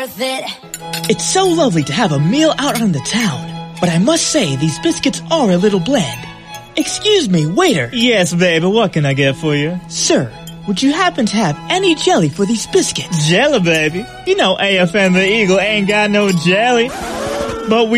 worth it. It's so lovely to have a meal out on the town, but I must say these biscuits are a little bland. Excuse me, waiter. Yes, baby, what can I get for you? Sir, would you happen to have any jelly for these biscuits? Jelly, baby? You know AFN the Eagle ain't got no jelly. But we